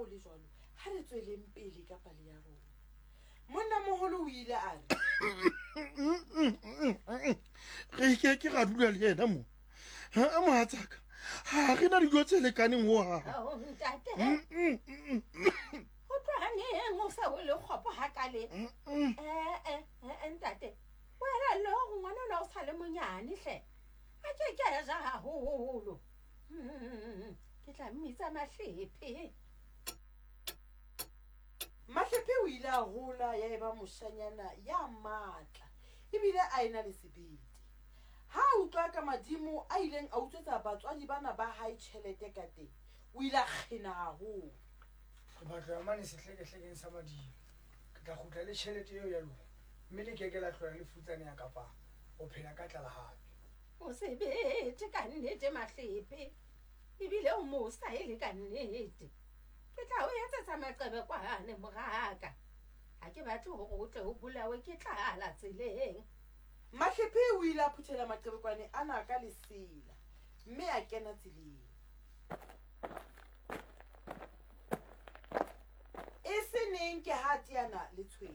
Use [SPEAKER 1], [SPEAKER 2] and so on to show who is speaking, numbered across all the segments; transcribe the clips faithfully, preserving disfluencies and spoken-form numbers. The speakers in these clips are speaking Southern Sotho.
[SPEAKER 1] o le jwalo ha re tsweleng pele ka pale ya rona. Monna moholo o ile a
[SPEAKER 2] re ke ke ga dula le yena mo a mohatsaka ha re na dijo tse lekaneng ho ha
[SPEAKER 3] Oh, ntate. Ho tlohaneng o sa o le kgopo hakale. Eh eh eh ntate. Wena lo ngwana lo sa le monyane hle. A ke ke ya ja haholo. Ke tla mmitsa Mahlepe.
[SPEAKER 1] Mahlepe o ile a hola ya eba moshanyana ya matla ebile a ena le sebete. Ha o utlwa ka madimo a ileng a utswetsa batswadi bana ba hae tjhelete ka teng, o ile a kgena haholo.
[SPEAKER 4] Ke batla ya mane sehlekehlekeng sa madimo. Ke tla kgutla le tjhelete eo ya lona, mme le ke ke la hlola le futsane ya kapa o phela ka tlala hape.
[SPEAKER 3] O sebete ka nnete Mahlepe. Ebile o mosa e le ka nnete. Ke tla o etsetsa maqebe kwane moraka. Ha ke batle hore o tle o bolawe ke tlala tseleng.
[SPEAKER 1] Mahlepe o ile a phuthela maqebekwane ana ka lesela mme a kena tseleng. E se neng ke ha teana le tshwene.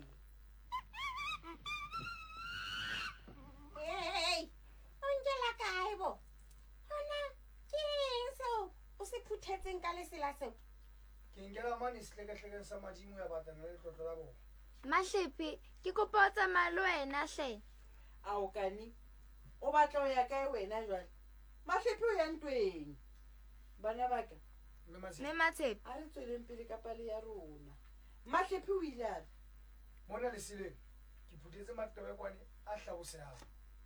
[SPEAKER 3] Hey, o nkela kae bo? Hona ke eng seo o se phuthetseng ka lesela seo?
[SPEAKER 4] Ke nkela mane sehlekehlekeng sa madimo ya batana le tlotlo la bona.
[SPEAKER 5] Mahlepe ke kopa o tsamaya le wena hle.
[SPEAKER 1] Ao kane o batla ho ya kae wena jwale? Mahlepe o ya ntweng. Bana ba ka
[SPEAKER 4] Mme
[SPEAKER 5] Mme
[SPEAKER 4] Matshepe,
[SPEAKER 5] Matshepe.
[SPEAKER 1] a re tsweleng pele ka pale ya rona. Mahlepe o ile a re
[SPEAKER 4] mona leseleng ke phuthetse maqebekwane a hlabosehang.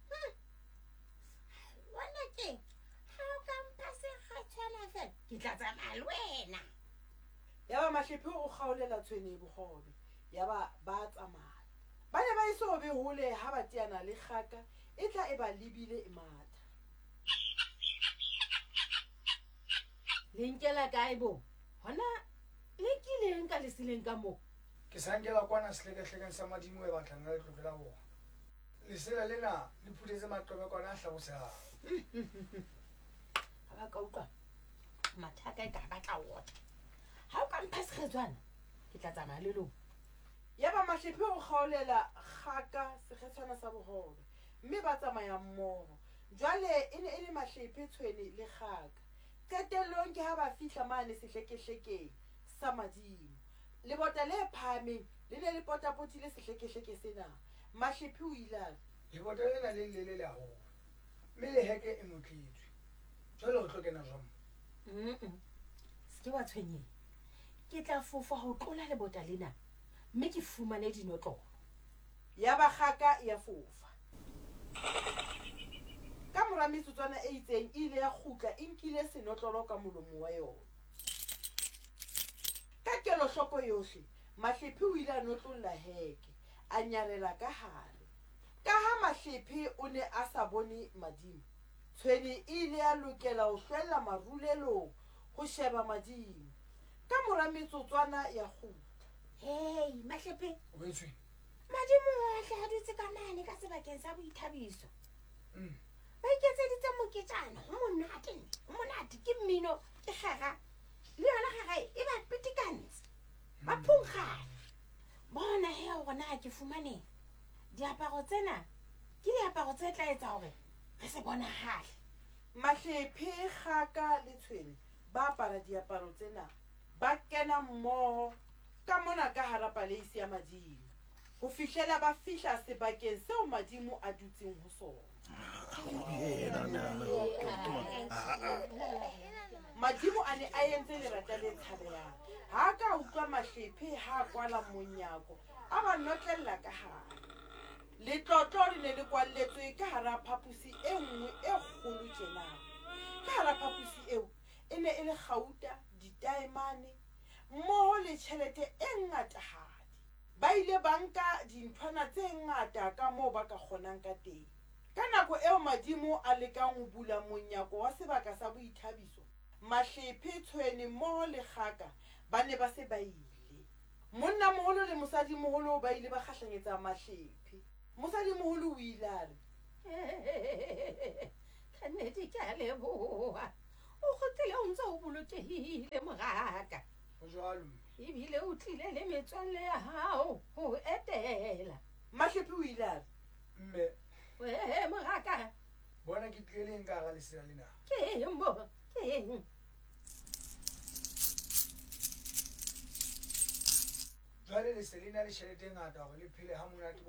[SPEAKER 3] Wena ke ha o ka mpa se kgatshwana fela. Ke tla tsamaya le wena.
[SPEAKER 1] yaba Mahlepe o kgaolela tshwene bogobe yaba ba tsamaya. Ba ne ba iso be hole ha ba teana le kgaka e tla e ba lebile e matha.
[SPEAKER 3] Le nkela kae bo? Hona le kileng ka leseleng ka mo.
[SPEAKER 4] Ke sa nkela kwana sehlekehlekeng sa madimo e batlang le tlotlo la bona. Lesela lena le phuthetse maqebekwane a hlabosehang.
[SPEAKER 3] Ha ba ka utlwa mathaka e ka ba tla wota. Ha o ka mpha sekgetswana ke tla tsamaya le lona.
[SPEAKER 1] Yaba Mahlepe o kgaolela kgaka sekgetswana sa bohobe mme ba tsamaya mmoho. Jwale e ne e le Mahlepe, tshwene le kgaka. Qetellong ke ha ba fihla mane sehlekehlekeng sa madimo. Lebota le phahameng le ne le potapotile sehlekehleke sena. Mahlepe o ile a re
[SPEAKER 4] Lebota lena le lelele haholo, mme le heke e motletswe. Jwale o tlo kena jwang?
[SPEAKER 3] Mm. Se ke wa tshwenyeha. Ke tla fofa ho tlola lebota lena mme ke fumane dinotlolo.
[SPEAKER 1] yaba kgaka ya fofa. Ka mora metsotswana e itseng ile ya kgutla e nkile senotlolo ka molomo wa yona. Ka kelo hloko yohle Mahlepe o ile a notlolla heke a nyarela ka hare. Ka ha Mahlepe o ne a sa bone madimo, tshwene ile ya lokela ho hlwella marulelong ho sheba madimo. Ka mora metsotswana ya kgutla.
[SPEAKER 3] Hey Mahlepe,
[SPEAKER 4] O betsweng?
[SPEAKER 3] madimo ohle a dutse ka mane ka sebakeng sa boithabiso.
[SPEAKER 4] Mm.
[SPEAKER 3] Ba iketseditse moketjana ho monate, ho monate ke mmino, ke kgara. Le yona kgara e ba pitikantse. Ba phunkgana. Bona he hore na ke fumane diaparo tsena ke diaparo tse tla etsa hore re se bonahale.
[SPEAKER 1] Mahlepe, kgaka le tshwene ba apara diaparo tsena ba kena mmoho ka mona ka hara paleisi ya madimo ho fihlela ba fihla sebakeng seo madimo a dutseng ho sona. Madimo a ne a entse lerata le tshabehang. Ha ka utlwa Mahlepe ha kwala monyako a ba notlella ka hare. Letlotlo le ne le kwalletswe ka hara phapusi e nngwe e kgolo tjena. Ka hara phapusi eo e ne e le kgauta, ditaemane mmoho le tjhelete e ngatahadi. Ba ile ba nka dinthwana tse ngata ka moo ba ka kgonang ka teng. Ka nako eo madimo a lekang ho bula monyako wa sebaka sa boithabiso, Mahlepe, tshwene mmoho le kgaka ba ne ba se ba ile. Monna moholo le mosadi moholo ba ile ba kgahlanyetsa Mahlepe. Mosadi moholo o ile a re
[SPEAKER 3] Ka nnete ke a leboha. O kgotlile o ntse o bolokehile moraka.
[SPEAKER 4] o jwalo
[SPEAKER 3] ebile o tlile le metswalle ya hao ho etela
[SPEAKER 1] Mahlepi o ile a re,
[SPEAKER 4] mme
[SPEAKER 3] we mogaka
[SPEAKER 4] bona ke tlile le eng ka ga lesea lena
[SPEAKER 3] ke eng bo ke eng
[SPEAKER 4] jwale le se le na le tšhelete e ngata gore le phele ha monate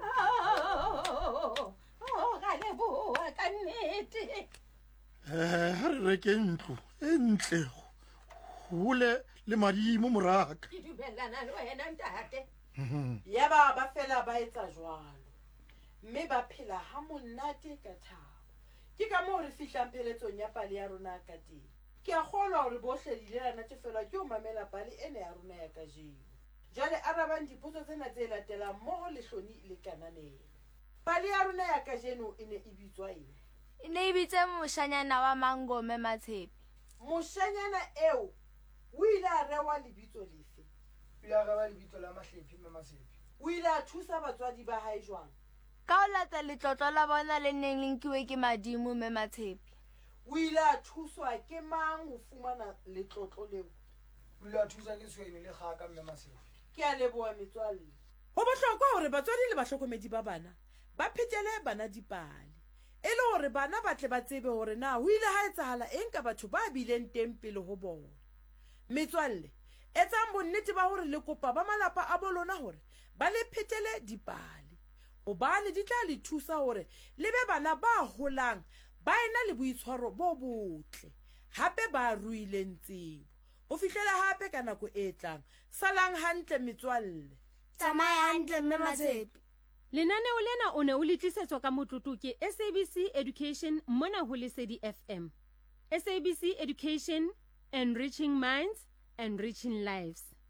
[SPEAKER 3] o ga le boa ka nnete
[SPEAKER 2] um ha re reke ntlo e ntle hole le madimo moraka.
[SPEAKER 3] ke dumellana le wena ntate
[SPEAKER 1] ya ba ba fela ba etsa jwalo mme ba phela ha monate ka thabo. Ke ka moo re fihlang pheletsong ya pale ya rona ka teng. Ke a kgolwa hore bohle di ile la natefelwa ke ho mamela pale ena ya rona ya kajeno. Jwale arabang dipotso tsena tse latelang mmoho le hloni le kananelo. Pale ya rona ya kajeno e ne e bitswa eng?
[SPEAKER 5] E ne e bitse moshanyana wa Mangome Matshepi.
[SPEAKER 1] Moshanyana eo o ile a rewa lebitso lefe?
[SPEAKER 4] o ile a reba lebitso la Mahlepi mme Matshepi
[SPEAKER 1] O ile a thusa batswadi ba hae jwang?
[SPEAKER 5] Ka ho lata letlotlo la bona le neng le nkiwe ke madimo mme Matshepi.
[SPEAKER 1] O ile a thuswa ke mang ho fumana letlotlo leo?
[SPEAKER 4] o ile a thusa ke tshwene le kgaka mme Matshepi
[SPEAKER 1] Ke a leboha metswalle. Ho bohlokwa hore batswadi le bahlokomedi ba bana ba phetele bana dipale. E le hore bana ba tle ba tsebe hore na ho ile ha etsahala eng ka batho ba bileng teng pele ho bona. Metswalle, etsang bonnete ba hore le kopa ba malapa a bolona hore ba le phetele dipale. Hobane di tla le thusa hore le be bana ba holang ba ena le boitshwaro bo botle. Hape ba ruileng tsebo. Ho fihlela hape ka nako e tlang. Salang hantle metswalle.
[SPEAKER 5] Tsamaya hantle mme Matshepi.
[SPEAKER 6] Lenaneo lena o ne o le tlisetswa ka motlotlo ke S A B C Education mona ho Lesedi F M. S A B C Education, enriching minds, enriching lives.